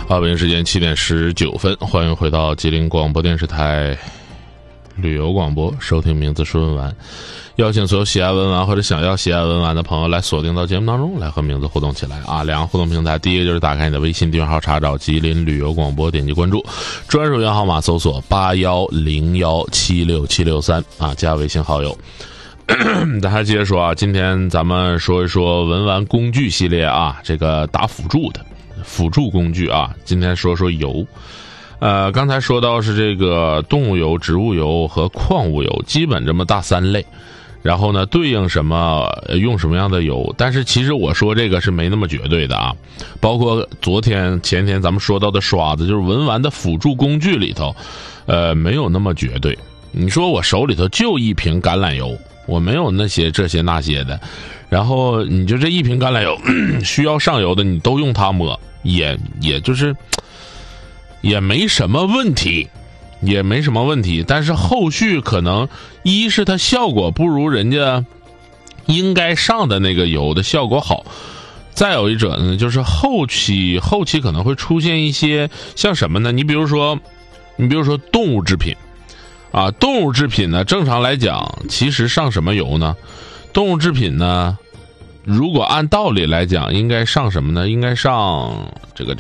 北京时间7点19分，欢迎回到吉林广播电视台旅游广播，收听名字是文玩，邀请所有喜爱文玩或者想要喜爱文玩的朋友来锁定到节目当中来和名字互动起来啊！两个互动平台，第一个就是打开你的微信订阅号，查找吉林旅游广播，点击关注，专属原号码搜索8101767663啊，加微信好友。咱还接着说啊，今天咱们说一说文玩工具系列啊，这个打辅助的辅助工具啊，今天说说油。刚才说到是这个动物油、植物油和矿物油，基本这么大三类。然后呢，对应什么用什么样的油？但是其实我说这个是没那么绝对的啊。包括昨天、前天咱们说到的刷子，就是文玩的辅助工具里头，没有那么绝对。你说我手里头就一瓶橄榄油，我没有那些这些那些的，然后你就这一瓶橄榄油需要上油的，你都用它抹，也就是也没什么问题，也没什么问题。但是后续可能一是它效果不如人家应该上的那个油的效果好，再有一者呢，就是后期可能会出现一些像什么呢？你比如说动物制品。啊，动物制品呢，正常来讲，其实上什么油呢？动物制品呢，如果按道理来讲，应该上什么呢？应该上这个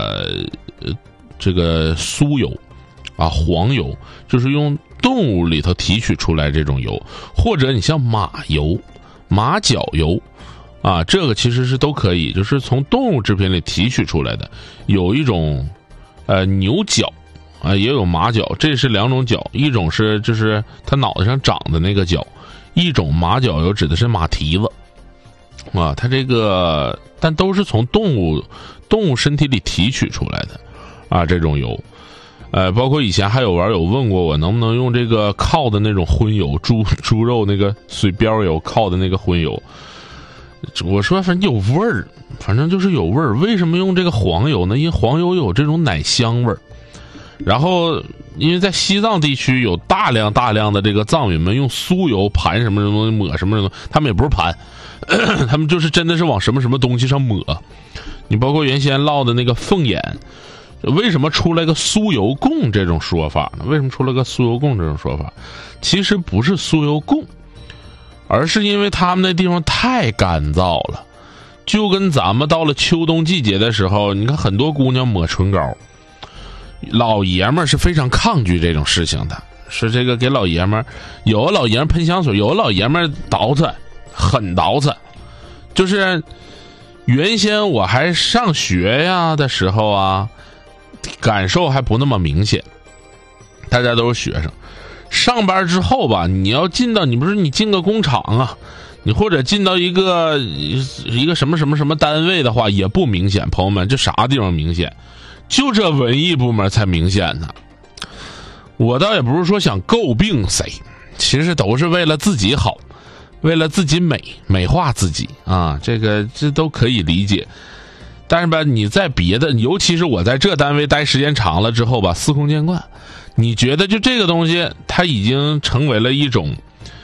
酥油啊，黄油，就是用动物里头提取出来这种油，或者你像马油、马脚油啊，这个其实是都可以，就是从动物制品里提取出来的。有一种牛角。也有马脚，这是两种角，一种是就是它脑袋上长的那个角，一种马脚油指的是马蹄子啊，它这个但都是从动物身体里提取出来的啊，这种油。包括以前还有网友问过我，能不能用这个靠的那种荤油，猪肉那个水膘油靠的那个荤油。我说反正有味儿，反正就是有味儿。为什么用这个黄油呢？因为黄油有这种奶香味儿。然后因为在西藏地区有大量的这个藏民们用酥油盘什么东西抹什么东西，他们也不是盘他们就是真的是往什么东西上抹。你包括原先烙的那个凤眼，为什么出来个酥油贡这种说法呢？为什么出了个酥油贡这种说法？其实不是酥油贡，而是因为他们那地方太干燥了，就跟咱们到了秋冬季节的时候，你看很多姑娘抹唇膏，老爷们儿是非常抗拒这种事情的，是这个给老爷们儿，有的老爷们儿喷香水，有的老爷们儿很倒饬。就是原先我还上学呀的时候啊，感受还不那么明显，大家都是学生。上班之后吧，你要进到，你不是你进个工厂啊，你或者进到一个什么单位的话，也不明显。朋友们，这啥地方明显？就这文艺部门才明显呢。我倒也不是说想诟病谁，其实都是为了自己好，为了自己美化自己啊，这都可以理解。但是吧，你在别的，尤其是我在这单位待时间长了之后吧，司空见惯。你觉得就这个东西，它已经成为了一种，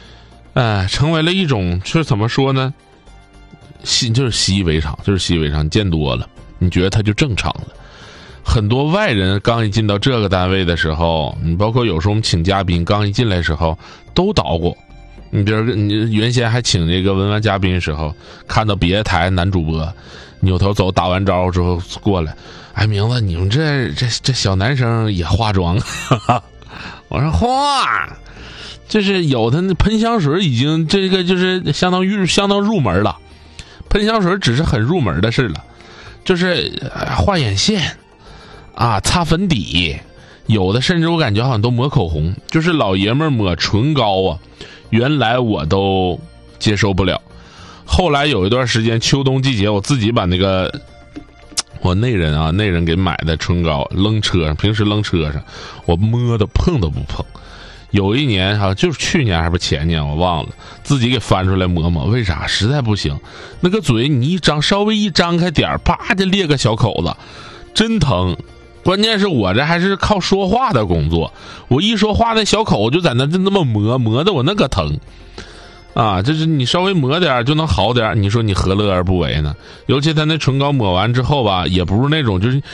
是怎么说呢？就是习以为常，你见多了，你觉得它就正常了。很多外人刚一进到这个单位的时候，你包括有时候我们请嘉宾刚一进来的时候都捣鼓。你比如你原先还请这个文玩嘉宾的时候，看到别的台男主播扭头走，打完招呼之后过来，哎，名字你们这小男生也化妆我说化，就是有的那喷香水已经这个就是相当入门了，喷香水只是很入门的事了，就是画眼线啊，擦粉底，有的甚至我感觉好像都抹口红，就是老爷们儿抹唇膏啊，原来我都接受不了。后来有一段时间秋冬季节，我自己把那个我内人给买的唇膏平时扔车上，我摸的碰都不碰。有一年好像就是去年还是前年我忘了，自己给翻出来抹抹，为啥？实在不行，那个嘴你稍微一张开点，啪就裂个小口子，真疼。关键是我这还是靠说话的工作，我一说话那小口就在那么磨的我那个疼啊！就是你稍微抹点就能好点，你说你何乐而不为呢？尤其他那唇膏抹完之后吧，也不是那种就是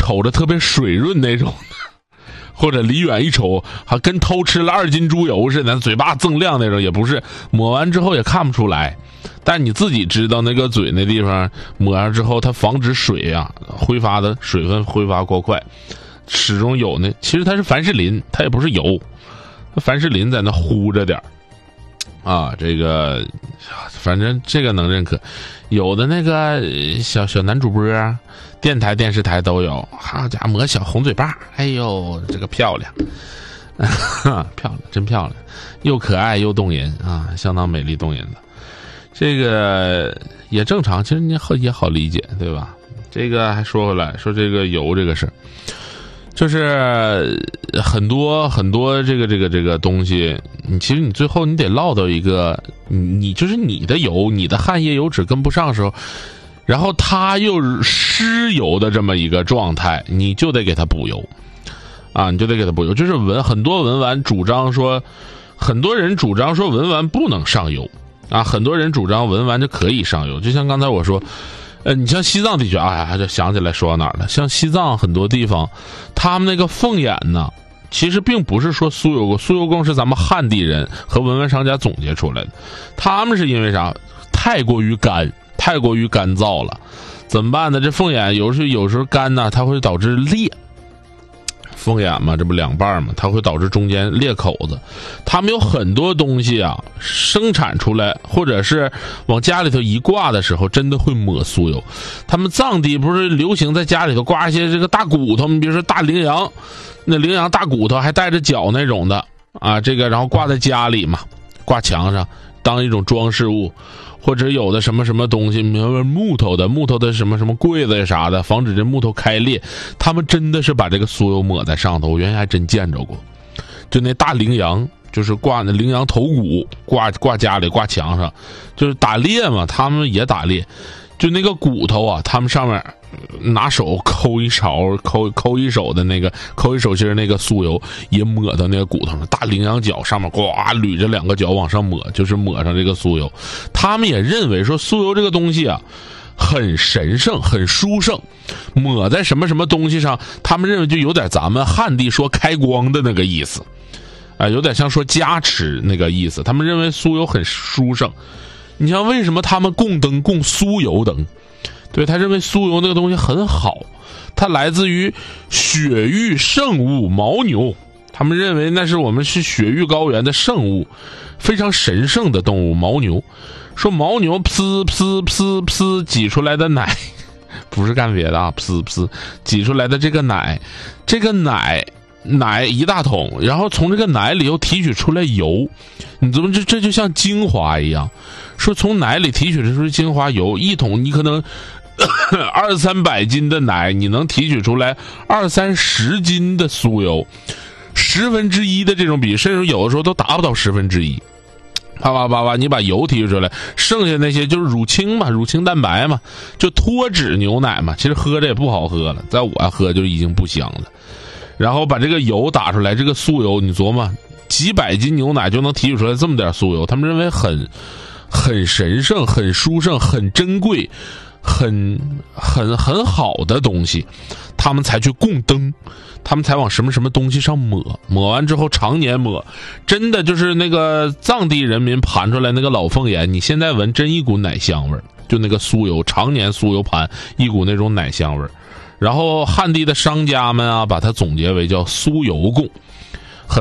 瞅着特别水润那种，或者离远一瞅还跟偷吃了2斤猪油似的，嘴巴锃亮那种，也不是，抹完之后也看不出来。但你自己知道那个嘴那地方抹上之后，它防止水啊挥发的水分挥发过快，始终有呢。其实它是凡士林，它也不是油，凡士林在那糊着点啊。这个反正这个能认可。有的那个小男主播，电台电视台都有，好家伙抹小红嘴巴，哎呦这个漂亮漂亮，真漂亮，又可爱又动人啊，相当美丽动人的。这个也正常，其实你也好理解，对吧？这个还说回来，说这个油这个事，就是很多这个东西，其实你最后你得落到一个，你就是你的油，你的汗液油脂跟不上的时候，然后它又失油的这么一个状态，你就得给它补油啊，你就得给它补油。就是很多文玩主张说，很多人主张说文玩不能上油。啊，很多人主张文玩就可以上油，就像刚才我说，你像西藏地区，哎呀，就想起来说到哪儿了。像西藏很多地方，他们那个凤眼呢，其实并不是说酥油工，酥油工是咱们汉地人和文玩商家总结出来的。他们是因为啥？太过于干燥了，怎么办呢？这凤眼有时候干呢，它会导致裂。凤眼嘛，这不两半嘛，它会导致中间裂口子。他们有很多东西啊，生产出来或者是往家里头一挂的时候，真的会抹酥油。他们藏地不是流行在家里头挂一些这个大骨头，你比如说大羚羊，那羚羊大骨头还带着角那种的啊，这个然后挂在家里嘛，挂墙上当一种装饰物。或者有的什么东西，木头的什么柜子啥的，防止这木头开裂，他们真的是把这个酥油抹在上头。我原来还真见着过，就那大羚羊，就是挂那羚羊头骨，挂家里挂墙上，就是打猎嘛，他们也打猎，就那个骨头啊，他们上面拿手抠一勺，抠一手的那个，抠一手心那个酥油也抹到那个骨头上，大羚羊角上面呱捋着2个角往上抹，就是抹上这个酥油。他们也认为说酥油这个东西啊很神圣很殊胜，抹在什么东西上，他们认为就有点咱们汉地说开光的那个意思，有点像说加持那个意思。他们认为酥油很殊胜。你像为什么他们供灯供酥油灯？对，他认为酥油那个东西很好，它来自于雪域圣物牦牛，他们认为那是我们是雪域高原的圣物，非常神圣的动物牦牛。说牦牛噗挤出来的奶，不是干别的啊，噗挤出来的这个奶一大桶，然后从这个奶里又提取出来油，你怎么这就像精华一样？说从奶里提取出精华油，一桶你可能200-300斤的奶，你能提取出来20-30斤的酥油，1/10的这种比，甚至有的时候都达不到1/10。啪，你把油提取出来，剩下那些就是乳清嘛，乳清蛋白嘛，就脱脂牛奶嘛。其实喝着也不好喝了，在我喝就已经不香了。然后把这个油打出来，这个酥油你琢磨，几百斤牛奶就能提取出来这么点酥油，他们认为很神圣、很殊胜、很珍贵、很好的东西，他们才去供灯，他们才往什么东西上抹完之后常年抹，真的就是那个藏地人民盘出来那个老凤眼，你现在闻真一股奶香味儿，就那个酥油常年酥油盘一股那种奶香味儿。然后汉地的商家们啊，把它总结为叫酥油供。